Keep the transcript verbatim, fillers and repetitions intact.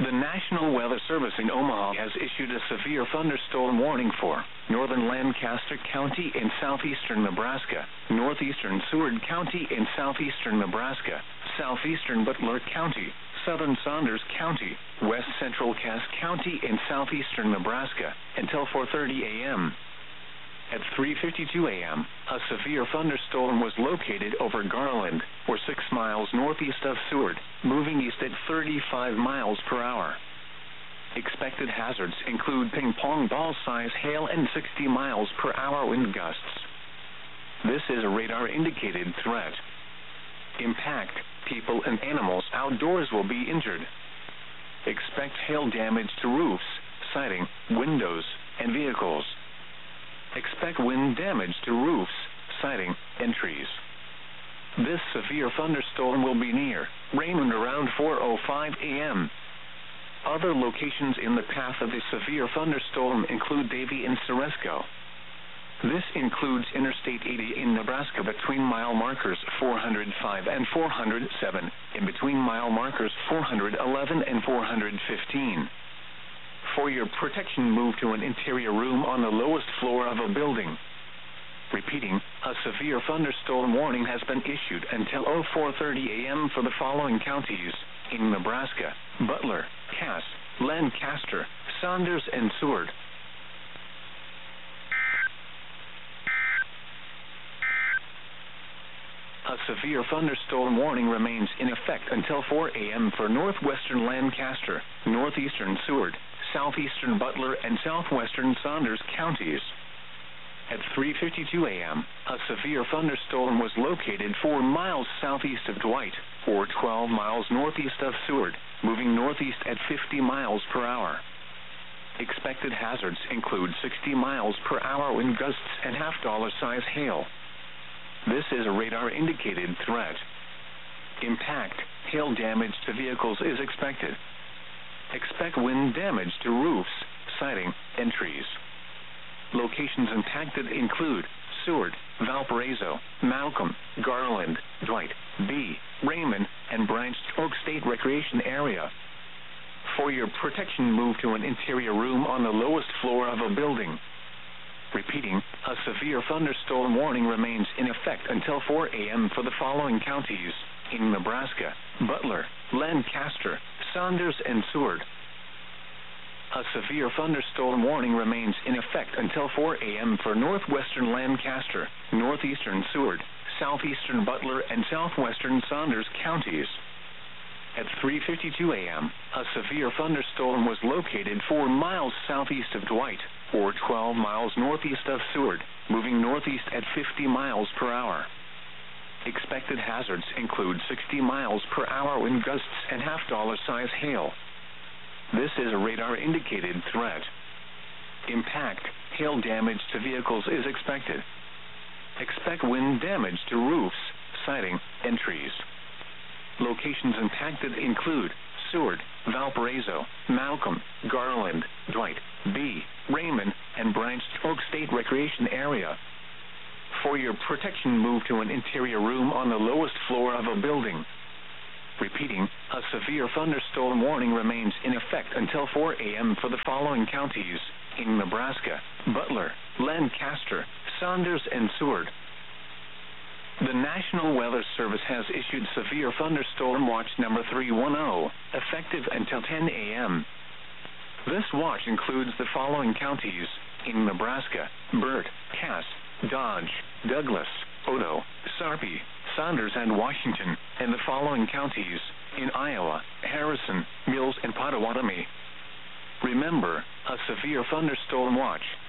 The National Weather Service in Omaha has issued a severe thunderstorm warning for northern Lancaster County in southeastern Nebraska, northeastern Seward County in southeastern Nebraska, southeastern Butler County, southern Saunders County, west central Cass County in southeastern Nebraska, until four thirty a.m. At three fifty-two a.m., a severe thunderstorm was located over Garland, or six miles northeast of Seward, moving east at thirty-five miles per hour. Expected hazards include ping-pong ball-size hail and sixty miles per hour wind gusts. This is a radar-indicated threat. Impact, people and animals outdoors will be injured. Expect hail damage to roofs, siding, windows, and vehicles. Expect wind damage to roofs, siding, and trees. This severe thunderstorm will be near Raymond around four oh five a.m. Other locations in the path of the severe thunderstorm include Davie and Ceresco. This includes Interstate eighty in Nebraska between mile markers four hundred five and four hundred seven, in between mile markers four hundred eleven and four hundred fifteen. For your protection, move to an interior room on the lowest floor of a building. Repeating, a severe thunderstorm warning has been issued until four thirty a.m. for the following counties in Nebraska: Butler, Cass, Lancaster, Saunders, and Seward. A severe thunderstorm warning remains in effect until four a.m. for northwestern Lancaster, northeastern Seward, southeastern Butler, and southwestern Saunders counties. At three fifty-two a.m., a severe thunderstorm was located four miles southeast of Dwight, or twelve miles northeast of Seward, moving northeast at fifty miles per hour. Expected hazards include sixty miles per hour wind gusts and half-dollar size hail. This is a radar-indicated threat. Impact, hail damage to vehicles is expected. Expect wind damage to roofs, siding, and trees. Locations impacted include Seward, Valparaiso, Malcolm, Garland, Dwight, B, Raymond, and Branch Oak State Recreation Area. For your protection, move to an interior room on the lowest floor of a building. Repeating, a severe thunderstorm warning remains in effect until four a.m. for the following counties in Nebraska: Butler, Lancaster, Saunders, and Seward. A severe thunderstorm warning remains in effect until four a.m. for northwestern Lancaster, northeastern Seward, southeastern Butler, and southwestern Saunders counties. At three fifty-two a.m., a severe thunderstorm was located four miles southeast of Dwight, or twelve miles northeast of Seward, moving northeast at fifty miles per hour. Expected hazards include sixty miles per hour wind gusts and half-dollar size hail. This is a radar-indicated threat. Impact, hail damage to vehicles is expected. Expect wind damage to roofs, siding, and trees. Locations impacted include Seward, Valparaiso, Malcolm, Garland, Dwight, B, Raymond, and Branch Oak State Recreation Area. For your protection, move to an interior room on the lowest floor of a building. Repeating, a severe thunderstorm warning remains in effect until four a.m. for the following counties in Nebraska: Butler, Lancaster, Saunders, and Seward. The National Weather Service has issued Severe Thunderstorm Watch number three one zero, effective until ten a.m. This watch includes the following counties in Nebraska: Burt, Cass, Dodge, Douglas, Odo, Sarpy, Saunders, and Washington, and the following counties in Iowa: Harrison, Mills, and Pottawatomie. Remember, a severe thunderstorm watch